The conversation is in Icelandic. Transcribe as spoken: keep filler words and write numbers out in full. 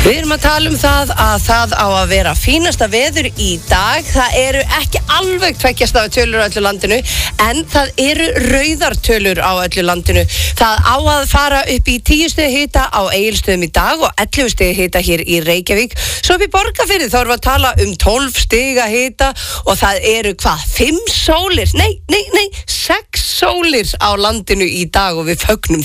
Við erum að tala um það að það á að vera fínasta veður í dag. Það eru ekki alveg tveggjastafar tölur á öllu landinu, en það eru rauðar tölur á öllu landinu. Það á að fara upp í tíu stiga hita á Egilsstöðum í dag og ellefu stiga hita hér í Reykjavík. Svo upp í Borgarfirði þá erum við að tala um tólf stiga hita og það eru hvað, fimm sólir? Nei, nei, nei, sex sólir á landinu í dag og við fögnum